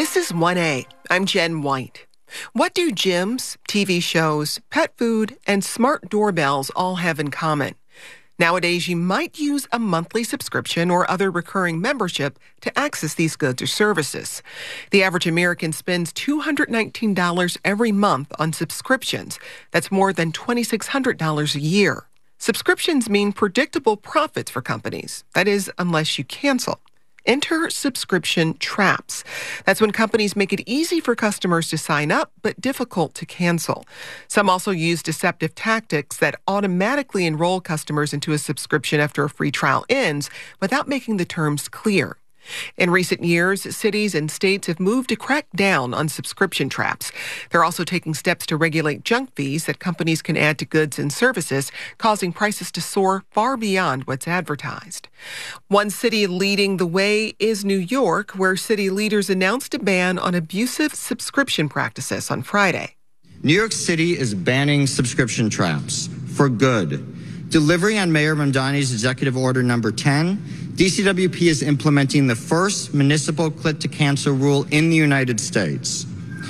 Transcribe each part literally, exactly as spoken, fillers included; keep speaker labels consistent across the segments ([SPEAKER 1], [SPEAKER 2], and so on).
[SPEAKER 1] This is one A. I'm Jen White. What do gyms, T V shows, pet food, and smart doorbells all have in common? Nowadays, you might use a monthly subscription or other recurring membership to access these goods or services. The average American spends two hundred nineteen dollars every month on subscriptions. That's more than two thousand six hundred dollars a year. Subscriptions mean predictable profits for companies. That is, unless you cancel. Enter subscription traps. That's when companies make it easy for customers to sign up, but difficult to cancel. Some also use deceptive tactics that automatically enroll customers into a subscription after a free trial ends without making the terms clear. In recent years, cities and states have moved to crack down on subscription traps. They're also taking steps to regulate junk fees that companies can add to goods and services, causing prices to soar far beyond what's advertised. One city leading the way is New York, where city leaders announced a ban on abusive subscription practices on Friday.
[SPEAKER 2] New York City is banning subscription traps for good. Delivering on Mayor Mamdani's executive order number ten, D C W P is implementing the first municipal click-to-cancel rule in the United States,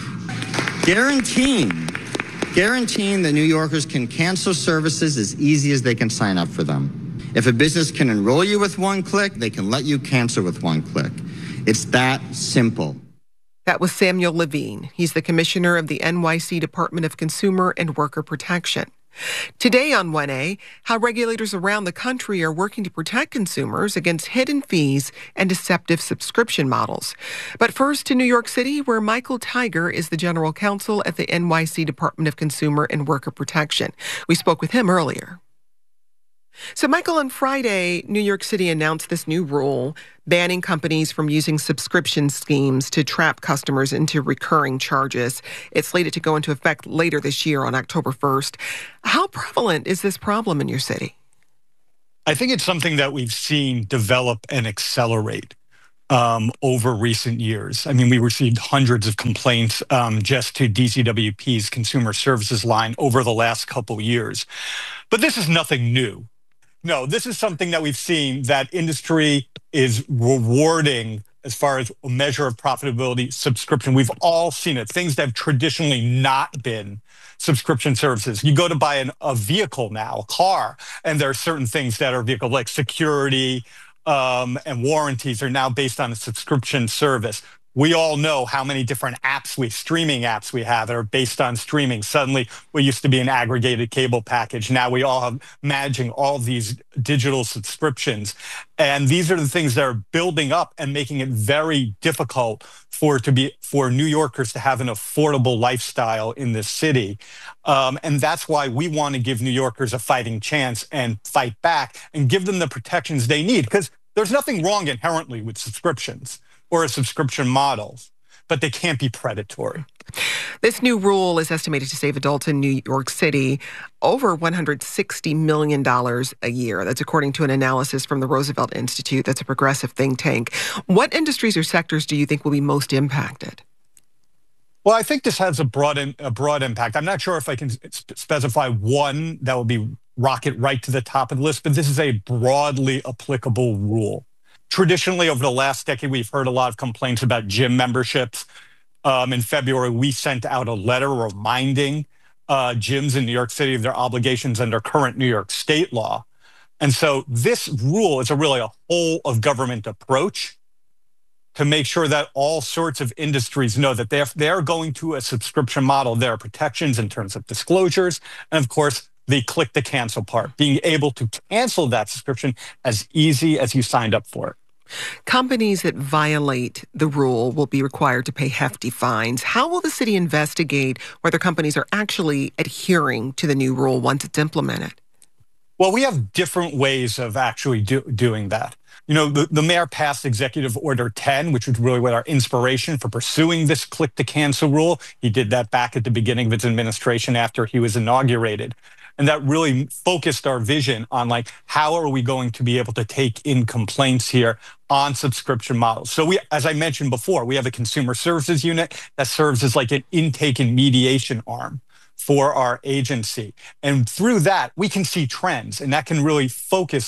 [SPEAKER 2] guaranteeing, guaranteeing that New Yorkers can cancel services as easy as they can sign up for them. If a business can enroll you with one click, they can let you cancel with one click. It's that simple.
[SPEAKER 1] That was Samuel Levine. He's the commissioner of the N Y C Department of Consumer and Worker Protection. Today on one A, how regulators around the country are working to protect consumers against hidden fees and deceptive subscription models. But first to New York City, where Michael Tiger is the general counsel at the N Y C Department of Consumer and Worker Protection. We spoke with him earlier. So, Michael, on Friday, New York City announced this new rule banning companies from using subscription schemes to trap customers into recurring charges. It's slated to go into effect later this year on October first. How prevalent is this problem in your city?
[SPEAKER 3] I think it's something that we've seen develop and accelerate um, over recent years. I mean, we received hundreds of complaints um, just to D C W P's consumer services line over the last couple years. But this is nothing new. No, this is something that we've seen that industry is rewarding as far as a measure of profitability, subscription. We've all seen it. Things that have traditionally not been subscription services. You go to buy an, a vehicle now, a car, and there are certain things that are vehicle like security um, and warranties are now based on a subscription service. We all know how many different apps we, streaming apps we have that are based on streaming. Suddenly, we used to be an aggregated cable package. Now we all have managing all these digital subscriptions. And these are the things that are building up and making it very difficult for to be for New Yorkers to have an affordable lifestyle in this city. Um, and that's why we want to give New Yorkers a fighting chance and fight back and give them the protections they need. Because there's nothing wrong inherently with subscriptions or a subscription models, but they can't be predatory.
[SPEAKER 1] This new rule is estimated to save adults in New York City over one hundred sixty million dollars a year. That's according to an analysis from the Roosevelt Institute. That's a progressive think tank. What industries or sectors do you think will be most impacted?
[SPEAKER 3] Well, I think this has a broad, a broad impact. I'm not sure if I can specify one that will be rocket right to the top of the list, but this is a broadly applicable rule. Traditionally, over the last decade, we've heard a lot of complaints about gym memberships. Um, in February, we sent out a letter reminding uh, gyms in New York City of their obligations under current New York state law. And so this rule is a really a whole of government approach to make sure that all sorts of industries know that they're, they're going to a subscription model. There are protections in terms of disclosures, and of course, the click to cancel part, being able to cancel that subscription as easy as you signed up for it.
[SPEAKER 1] Companies that violate the rule will be required to pay hefty fines. How will the city investigate whether companies are actually adhering to the new rule once it's implemented?
[SPEAKER 3] Well, we have different ways of actually do, doing that. You know, the, the mayor passed Executive Order ten, which was really what our inspiration for pursuing this click to cancel rule. He did that back at the beginning of his administration after he was inaugurated. And that really focused our vision on like, how are we going to be able to take in complaints here on subscription models? So we, as I mentioned before, we have a consumer services unit that serves as like an intake and mediation arm for our agency. And through that, we can see trends, and that can really focus on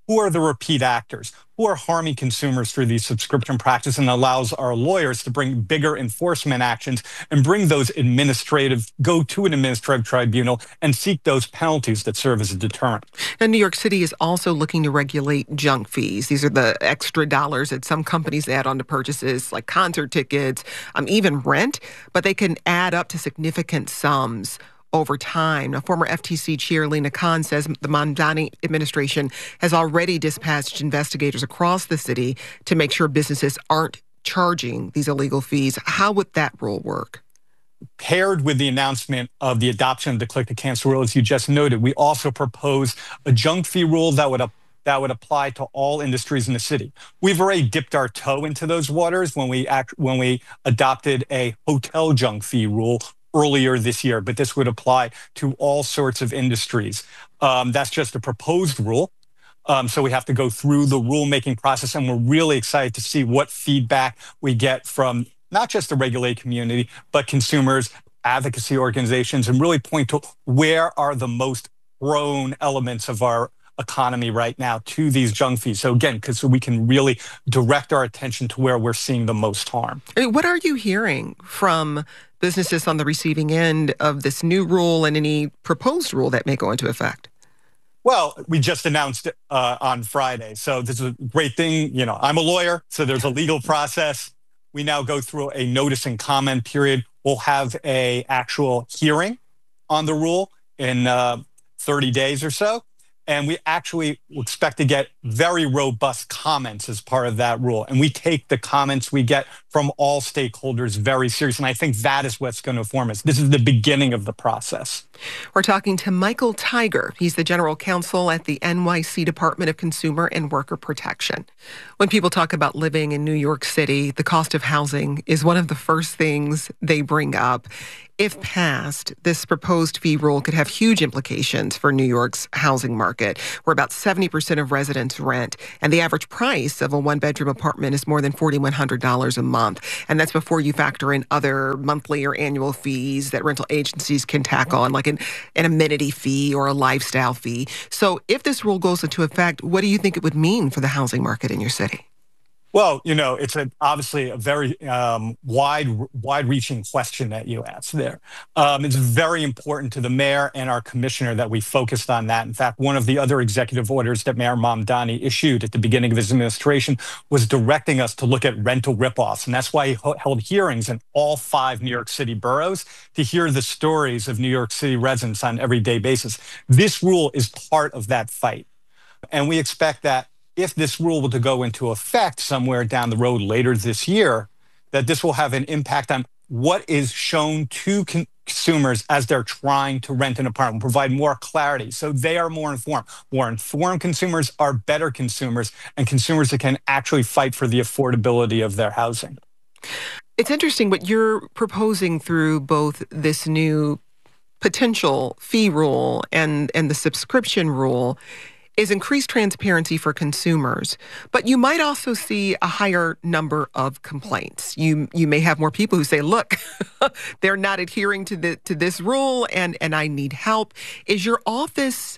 [SPEAKER 3] who are the repeat actors, who are harming consumers through these subscription practices, and allows our lawyers to bring bigger enforcement actions and bring those administrative, go to an administrative tribunal and seek those penalties that serve as a deterrent.
[SPEAKER 1] And New York City is also looking to regulate junk fees. These are the extra dollars that some companies add on to purchases like concert tickets, um, even rent, but they can add up to significant sums over time. Now, former F T C Chair Lina Khan says the Mamdani administration has already dispatched investigators across the city to make sure businesses aren't charging these illegal fees. How would that rule work?
[SPEAKER 3] Paired with the announcement of the adoption of the click-to-cancel rule, as you just noted, we also propose a junk fee rule that would that would apply to all industries in the city. We've already dipped our toe into those waters when we act, when we adopted a hotel junk fee rule earlier this year, but this would apply to all sorts of industries. Um, that's just a proposed rule. Um, so we have to go through the rulemaking process, and we're really excited to see what feedback we get from not just the regulated community, but consumers, advocacy organizations, and really point to where are the most prone elements of our economy right now to these junk fees. So again, because so we can really direct our attention to where we're seeing the most harm.
[SPEAKER 1] I mean, what are you hearing from businesses on the receiving end of this new rule and any proposed rule that may go into effect?
[SPEAKER 3] Well, we just announced it uh, on Friday. So this is a great thing. You know, I'm a lawyer, so there's a legal process. We now go through a notice and comment period. We'll have a actual hearing on the rule in uh, thirty days or so. And we actually expect to get very robust comments as part of that rule. And we take the comments we get from all stakeholders very seriously. And I think that is what's going to inform us. This is the beginning of the process.
[SPEAKER 1] We're talking to Michael Tiger. He's the general counsel at the N Y C Department of Consumer and Worker Protection. When people talk about living in New York City, the cost of housing is one of the first things they bring up. If passed, this proposed fee rule could have huge implications for New York's housing market, where about seventy percent of residents rent, and the average price of a one-bedroom apartment is more than four thousand one hundred dollars a month. And that's before you factor in other monthly or annual fees that rental agencies can tack on, like an, an amenity fee or a lifestyle fee. So if this rule goes into effect, what do you think it would mean for the housing market in your city?
[SPEAKER 3] Well, you know, it's a, obviously a very um, wide, wide-reaching question that you asked there. Um, it's very important to the mayor and our commissioner that we focused on that. In fact, one of the other executive orders that Mayor Mamdani issued at the beginning of his administration was directing us to look at rental ripoffs. And that's why he ho- held hearings in all five New York City boroughs to hear the stories of New York City residents on an everyday basis. This rule is part of that fight. And we expect that if this rule were to go into effect somewhere down the road later this year, that this will have an impact on what is shown to con- consumers as they're trying to rent an apartment, provide more clarity so they are more informed. More informed consumers are better consumers, and consumers that can actually fight for the affordability of their housing.
[SPEAKER 1] It's interesting what you're proposing through both this new potential fee rule and, and the subscription rule is increased transparency for consumers, but you might also see a higher number of complaints. You you may have more people who say, look, they're not adhering to the to this rule and, and I need help. Is your office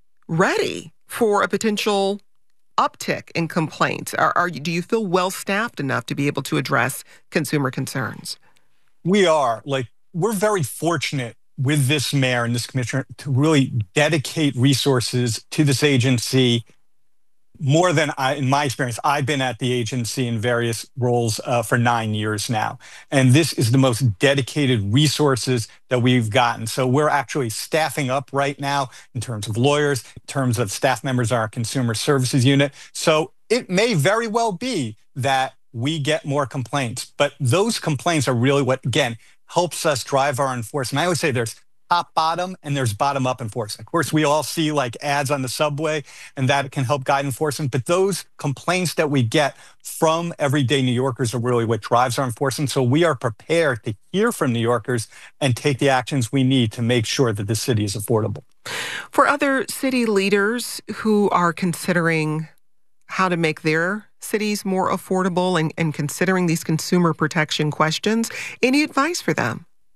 [SPEAKER 1] ready for a potential uptick in complaints? Are, are you, do you feel well-staffed enough to be able to address consumer concerns?
[SPEAKER 3] We are. Like, we're very fortunate with this mayor and this commissioner to really dedicate resources to this agency more than I, in my experience. I've been at the agency in various roles uh, for nine years now. And this is the most dedicated resources that we've gotten. So we're actually staffing up right now in terms of lawyers, in terms of staff members in our consumer services unit. So it may very well be that we get more complaints, but those complaints are really what, again, helps us drive our enforcement. I always say there's top bottom and there's bottom up enforcement. Of course, we all see like ads on the subway and that can help guide enforcement, but those complaints that we get from everyday New Yorkers are really what drives our enforcement. So we are prepared to hear from New Yorkers and take the actions we need to make sure that the city is affordable.
[SPEAKER 1] For other city leaders who are considering how to make their cities more affordable and, and considering these consumer protection questions, any advice for them?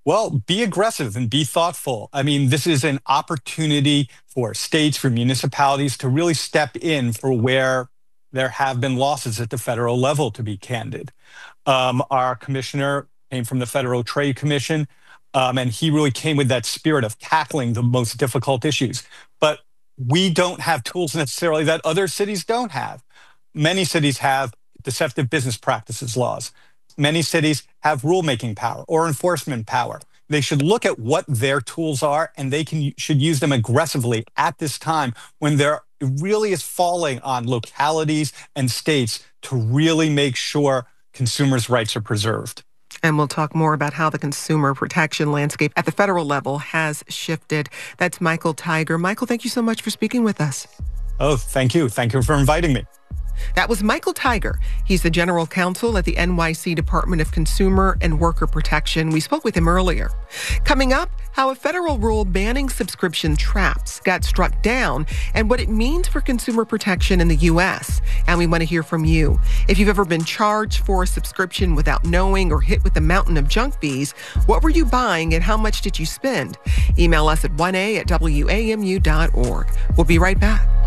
[SPEAKER 3] Well, be aggressive and be thoughtful. I mean, this is an opportunity for states, for municipalities to really step in for where there have been losses at the federal level, to be candid. Um, our commissioner came from the Federal Trade Commission, um, and he really came with that spirit of tackling the most difficult issues. But we don't have tools necessarily that other cities don't have. Many cities have deceptive business practices laws. Many cities have rulemaking power or enforcement power. They should look at what their tools are, and they can should use them aggressively at this time when there really is falling on localities and states to really make sure consumers' rights are preserved.
[SPEAKER 1] And we'll talk more about how the consumer protection landscape at the federal level has shifted. That's Michael Tiger. Michael, thank you so much for speaking with us.
[SPEAKER 3] Oh, thank you. Thank you for inviting me.
[SPEAKER 1] That was Michael Tiger. He's the general counsel at the N Y C Department of Consumer and Worker Protection. We spoke with him earlier. Coming up, how a federal rule banning subscription traps got struck down and what it means for consumer protection in the U S. And we want to hear from you. If you've ever been charged for a subscription without knowing or hit with a mountain of junk fees, what were you buying and how much did you spend? Email us at one a at W A M U dot org. We'll be right back.